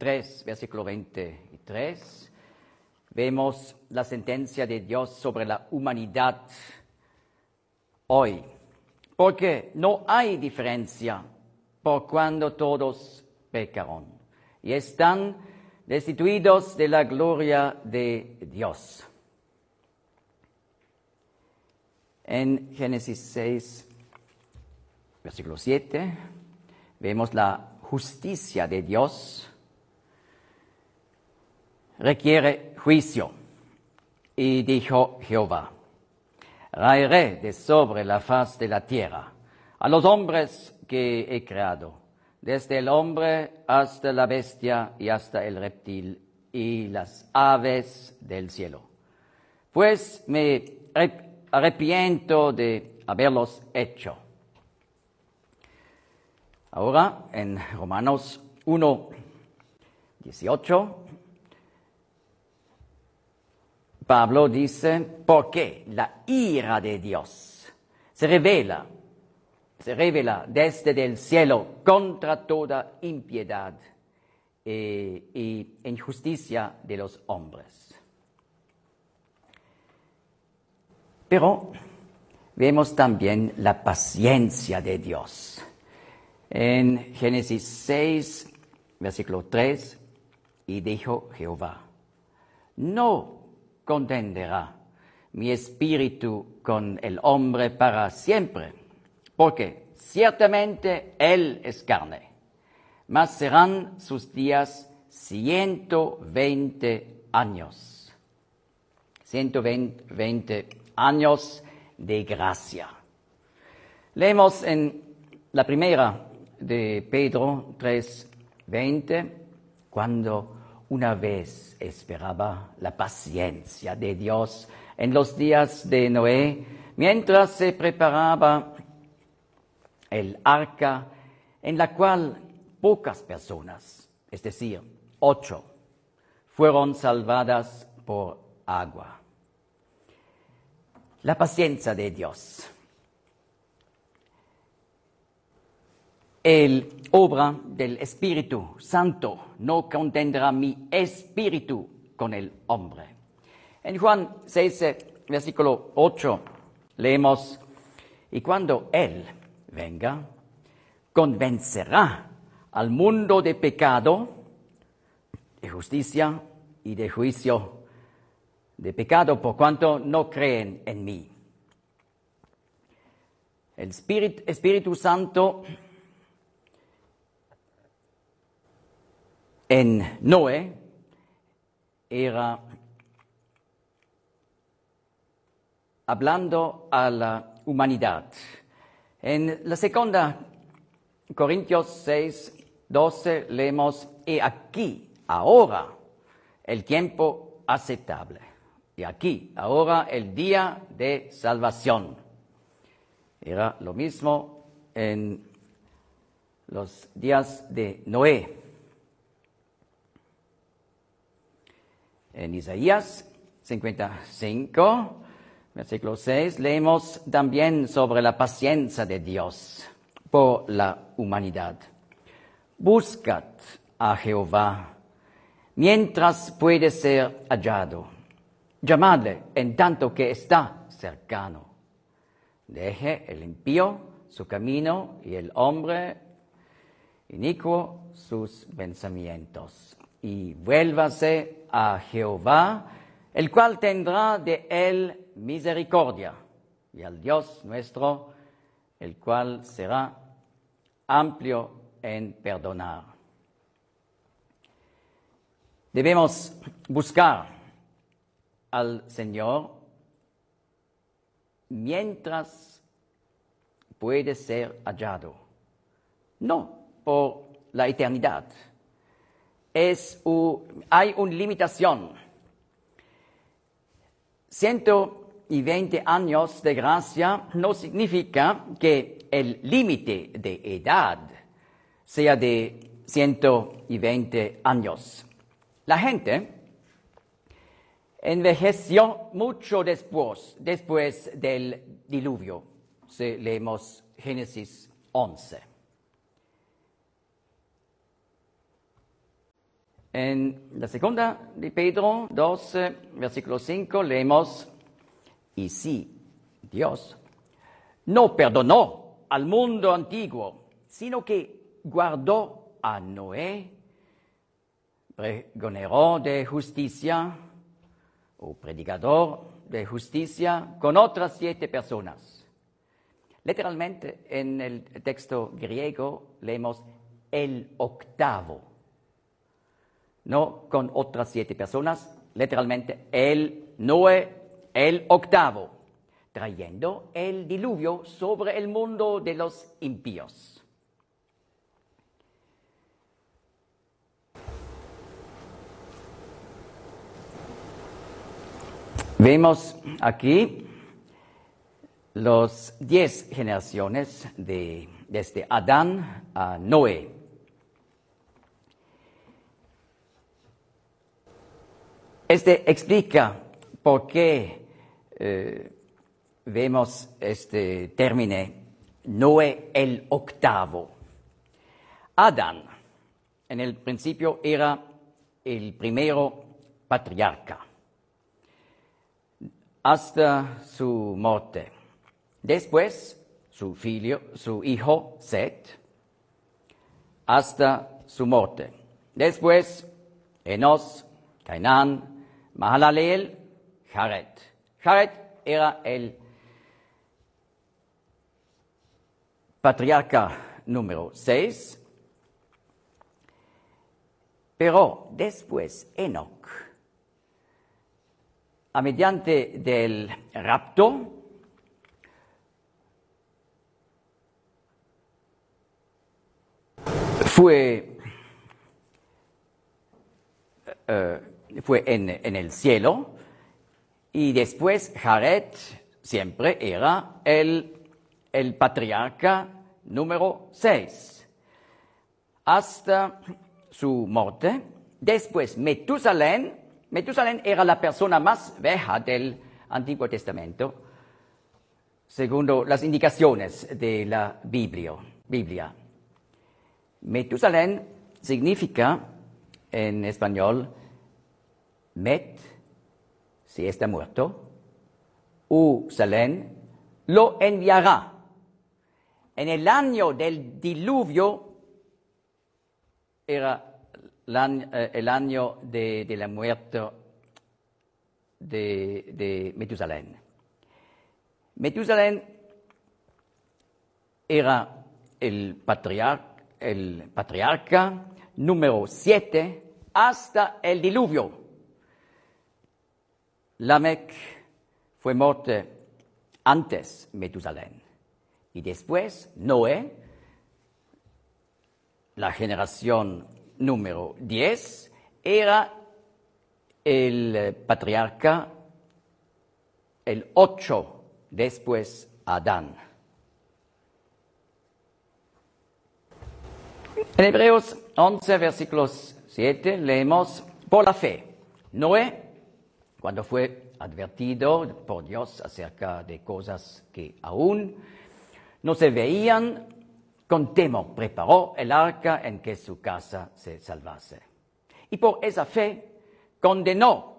3, versículo 23, vemos la sentencia de Dios sobre la humanidad hoy. Porque no hay diferencia por cuando todos pecaron y están destituidos de la gloria de Dios. En Génesis 6, versículo 7, vemos la justicia de Dios requiere juicio. Y dijo Jehová: raeré de sobre la faz de la tierra a los hombres que he creado, desde el hombre hasta la bestia y hasta el reptil y las aves del cielo. Pues me arrepiento de haberlos hecho. Ahora, en Romanos 1, 18, Pablo dice: porque la ira de Dios se revela desde el cielo contra toda impiedad y injusticia de los hombres. Pero vemos también la paciencia de Dios. En Génesis 6, versículo 3, y dijo Jehová: no contenderá mi espíritu con el hombre para siempre, porque ciertamente él es carne, mas serán sus días 120 años. 120 años de gracia. Leemos en la primera de Pedro 3:20, cuando una vez esperaba la paciencia de Dios en los días de Noé, mientras se preparaba el arca, en la cual pocas personas, es decir, 8, fueron salvadas por agua. La paciencia de Dios. El obra del Espíritu Santo no contendrá mi espíritu con el hombre. En Juan 6, versículo 8, leemos: y cuando Él venga, convencerá al mundo de pecado, de justicia y de juicio. De pecado por cuanto no creen en mí. El Espíritu Santo en Noé era hablando a la humanidad. En la segunda Corintios 6, 12 leemos: y aquí, ahora, el tiempo aceptable. Y aquí, ahora, el día de salvación. Era lo mismo en los días de Noé. En Isaías 55, versículo 6, leemos también sobre la paciencia de Dios por la humanidad. Buscad a Jehová mientras puede ser hallado. Llamadle en tanto que está cercano. Deje el impío su camino y el hombre inicuo sus pensamientos. Y vuélvase a Jehová, el cual tendrá de él misericordia, y al Dios nuestro, el cual será amplio en perdonar. Debemos buscar al Señor mientras puede ser hallado, no por la eternidad. Hay una limitación. 120 años de gracia no significa que el límite de edad sea de 120 años. La gente envejeció mucho después del diluvio. Si leemos Génesis 11. En la segunda de Pedro 2, versículo 5, leemos, y si Dios no perdonó al mundo antiguo, sino que guardó a Noé, pregonero de justicia o predicador de justicia, con otras 7 personas. Literalmente, en el texto griego leemos el octavo, no con otras 7 personas, literalmente el Noé, el octavo, trayendo el diluvio sobre el mundo de los impíos. Vemos aquí los 10 generaciones desde Adán a Noé. Este explica por qué vemos este término Noé el octavo. Adán, en el principio, era el primero patriarca, hasta su muerte. Después, su hijo Set, hasta su muerte. Después, Enos, Cainán, Mahalaleel, Jared. Jared era el patriarca número 6, pero después Enoc, a mediante del rapto, fue en el cielo, y después Jared siempre era el patriarca número 6, hasta su muerte. Después Metusalén era la persona más vieja del Antiguo Testamento, según las indicaciones de la Biblia. Metusalén significa en español Met, si está muerto, Salén, lo enviará. En el año del diluvio era el año de la muerte de Metusalén. Metusalén era el patriarca número 7 hasta el diluvio. Lamec fue muerto antes Metusalén. Y después Noé, la generación número 10, era el patriarca, el 8, después Adán. En Hebreos 11, versículos 7, leemos, por la fe, Noé, cuando fue advertido por Dios acerca de cosas que aún no se veían, con temor preparó el arca en que su casa se salvase. Y por esa fe condenó